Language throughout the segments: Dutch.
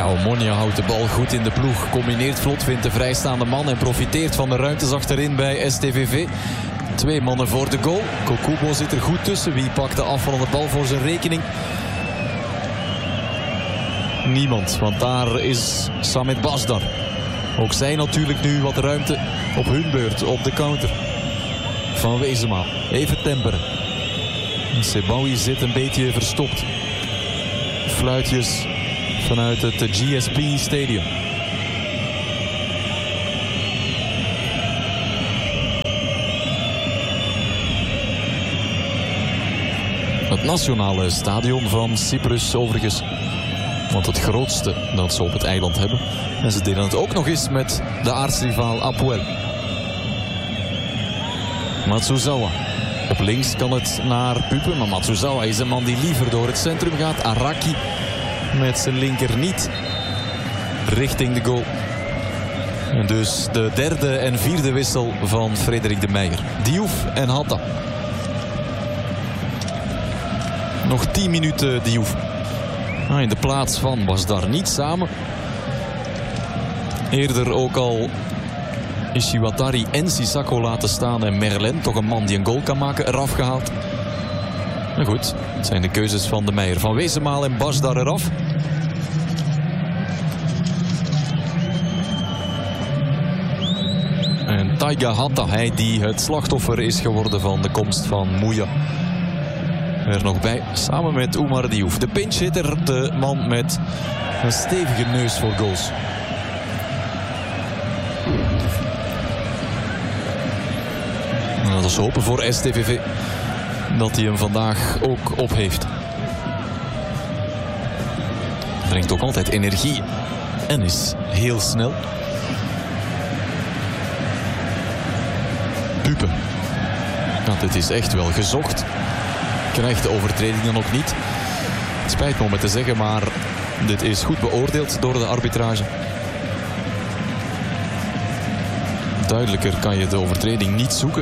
Omonia houdt de bal goed in de ploeg. Combineert vlot, vindt de vrijstaande man en profiteert van de ruimtes achterin bij STVV. 2 mannen voor de goal. Kokubo zit er goed tussen. Wie pakt de afvallende bal voor zijn rekening? Niemand, want daar is Samet Basdar. Ook zij natuurlijk nu wat ruimte op hun beurt op de counter. Van Wezema, even temperen. Sebaoui zit een beetje verstopt. Fluitjes vanuit het GSP Stadium. Het nationale stadion van Cyprus overigens. Want het grootste dat ze op het eiland hebben. En ze delen het ook nog eens met de aartsrivaal Apoel. Matsuzawa. Op links kan het naar Pupen, maar Matsuzawa is een man die liever door het centrum gaat. Araki met zijn linker niet richting de goal. En dus de derde en vierde wissel van Frederik de Meijer. Diouf en Hatta. Nog 10 minuten Diouf. In de plaats van Basdar niet samen. Eerder ook al Ishiwatari en Sissako laten staan en Merlin, toch een man die een goal kan maken, eraf gehaald. Maar goed, het zijn de keuzes van de Meijer. Van Wezema en Basdar eraf. En Taiga Hatta, hij die het slachtoffer is geworden van de komst van Mouya. Er nog bij, samen met Oumar Diouf. De pinchhitter, de man met een stevige neus voor goals. Dat is hopen voor STVV dat hij hem vandaag ook op heeft. Brengt ook altijd energie en is heel snel. Pupen. Nou, dit is echt wel gezocht. Krijgt de overtreding dan ook niet. Het spijt me om het te zeggen, maar dit is goed beoordeeld door de arbitrage. Duidelijker kan je de overtreding niet zoeken.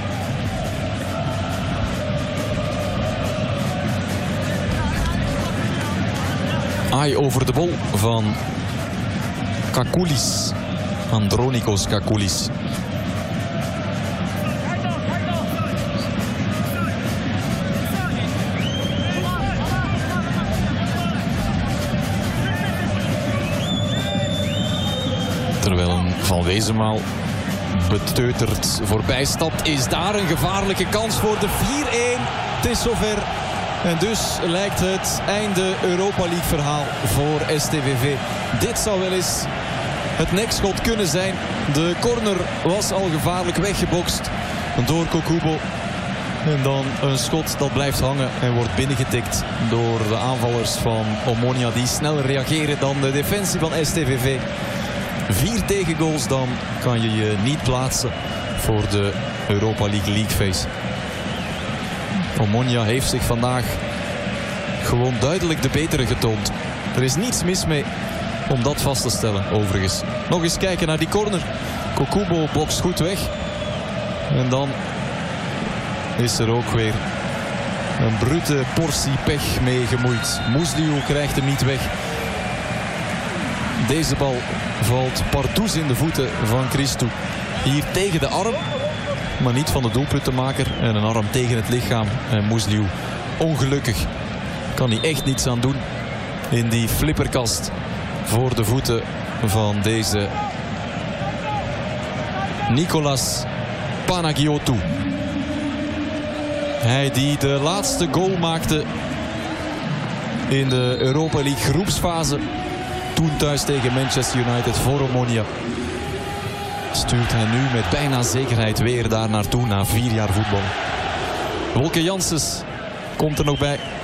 Aai over de bol van Kakoulis. Andronikos Kakoulis. Terwijl een Van Wezema beteuterd voorbij stapt, is daar een gevaarlijke kans voor de 4-1. Het is zover. En dus lijkt het einde Europa League verhaal voor STVV. Dit zou wel eens het nekschot kunnen zijn. De corner was al gevaarlijk weggebokst door Kokubo. En dan een schot dat blijft hangen en wordt binnengetikt door de aanvallers van Omonia, die sneller reageren dan de defensie van STVV. 4 tegengoals, dan kan je je niet plaatsen voor de Europa League Face. Omonia heeft zich vandaag gewoon duidelijk de betere getoond. Er is niets mis mee om dat vast te stellen, overigens. Nog eens kijken naar die corner. Kokubo bokst goed weg. En dan is er ook weer een brute portie pech mee gemoeid. Musliu krijgt hem niet weg. Deze bal valt pardoes in de voeten van Christou. Hier tegen de arm, maar niet van de doelpuntenmaker. En een arm tegen het lichaam. En Musliu, ongelukkig, kan hij echt niets aan doen in die flipperkast voor de voeten van deze Nicolas Panagiotou. Hij die de laatste goal maakte in de Europa League groepsfase. Toen thuis tegen Manchester United voor Omonia. Stuurt hij nu met bijna zekerheid weer daar naartoe na 4 jaar voetbal. Wolke Janssens komt er nog bij.